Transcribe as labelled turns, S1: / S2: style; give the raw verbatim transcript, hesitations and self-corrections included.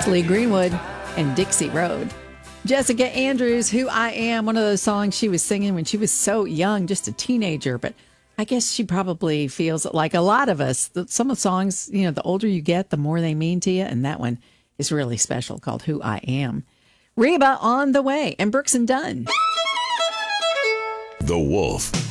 S1: Lee Greenwood and Dixie Road. Jessica Andrews, Who I Am, one of those songs she was singing when she was so young, just a teenager. But I guess she probably feels like a lot of us. Some of the songs, you know, the older you get, the more they mean to you. And that one is really special, called Who I Am. Reba on the way, and Brooks and Dunn.
S2: The Wolf.